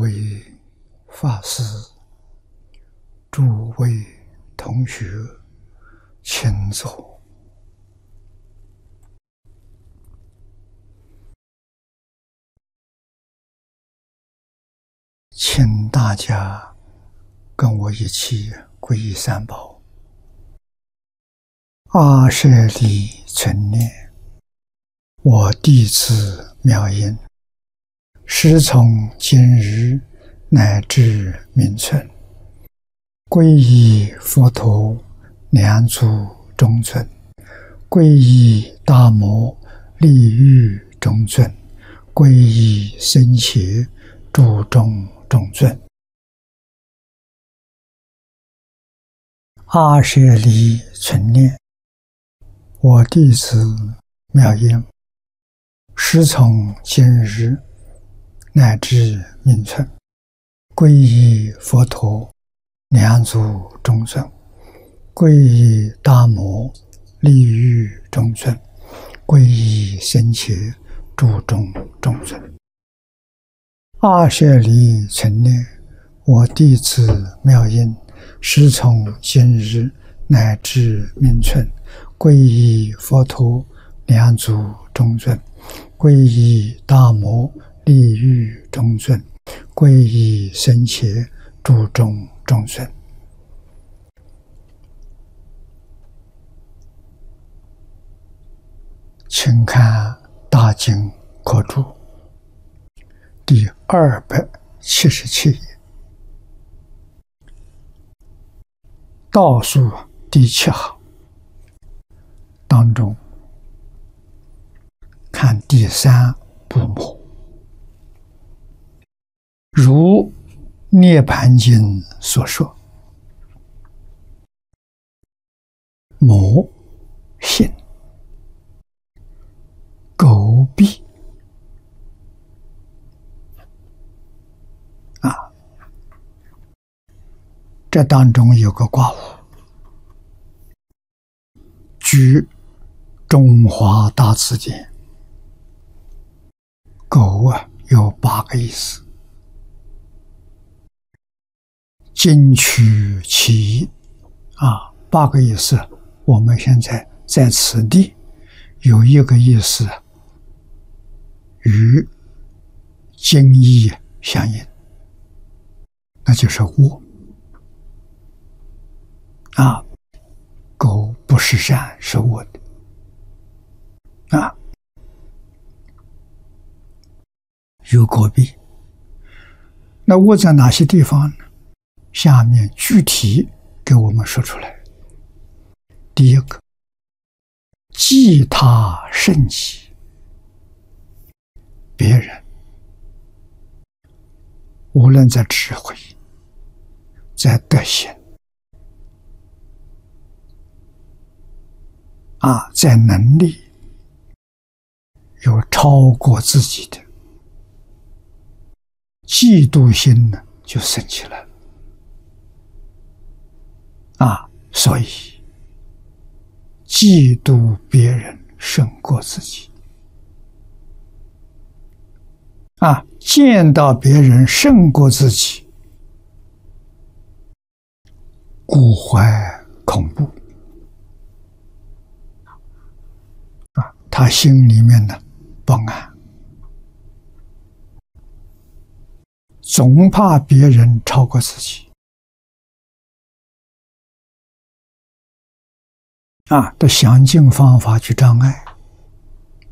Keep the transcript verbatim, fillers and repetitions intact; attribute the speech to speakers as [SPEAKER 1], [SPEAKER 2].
[SPEAKER 1] 位法师、诸位同学，请坐。请大家跟我一起皈依三宝。阿舍利存念，我弟子妙音，师从今日乃至明存，皈依佛陀两祖中尊，皈依大摩利欲中尊，皈依僧伽诸众中尊。阿舍利存念，我弟子妙音，师从今日乃至明存，皈依佛陀两祖中尊，皈依大摩利欲中尊，皈依僧伽诸众中尊。阿舍利存念，我弟子妙音，师从今日乃至明存，皈依佛陀两祖中尊，皈依大摩利欲中尊，皈依僧伽诸众中尊。请看大经课注第二百七十七页，倒数第七行当中，看第三部末，如涅盘经所说，魔性狗闭啊，这当中有个卦物，据中华大辞典，狗啊有八个意思，今取其一啊，八个意思，我们现在在此地有一个意思与经义相应，那就是恶啊，狗不是善是恶的啊，有狗闭。那恶在哪些地方呢？下面具体给我们说出来。第一个，忌他甚己，别人无论在智慧、在德行啊，在能力有超过自己的，嫉妒心呢就生起来了啊，所以嫉妒别人胜过自己啊，见到别人胜过自己，故怀恐怖啊，他心里面的不安，总怕别人超过自己啊，的想尽方法去障碍